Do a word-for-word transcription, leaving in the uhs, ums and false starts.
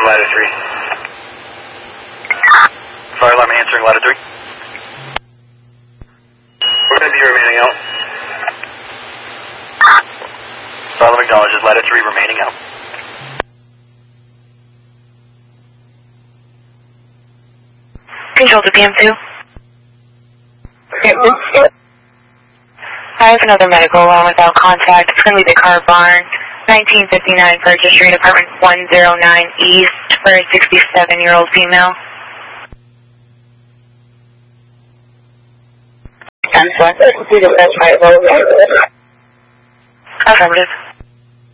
ladder three. Fire alarm answering ladder three. We're going to be remaining out. Fire alarm acknowledges ladder three remaining out. Control to P M two. I have another medical alarm without contact. It's going to be the car barn. nineteen fifty-nine Purchase Street, apartment one oh nine East, for a sixty-seven-year-old female. Affirmative.